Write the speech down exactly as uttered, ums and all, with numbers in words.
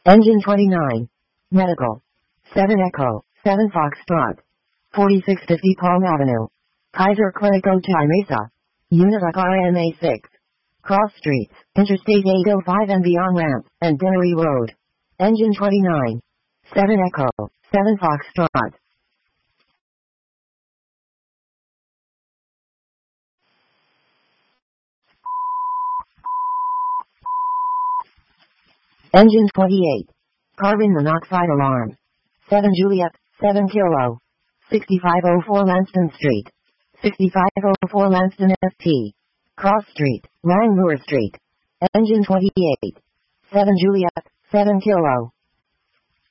Engine twenty-nine. Medical. seven Echo, seven Foxtrot. forty-six fifty Palm Avenue. Kaiser Clinic Ojai Mesa. Univac R M A six. Cross Streets, Interstate eight oh five and beyond ramp, and Dennery Road. Engine twenty-nine. seven Echo, seven Foxtrot. Engine twenty-eight. Carbon monoxide alarm. seven Juliet, seven Kilo. sixty-five oh four Lanston Street. sixty-five oh four Lanston S T. Cross Street, Langmuir Street. Engine twenty-eight. seven Juliet, seven Kilo.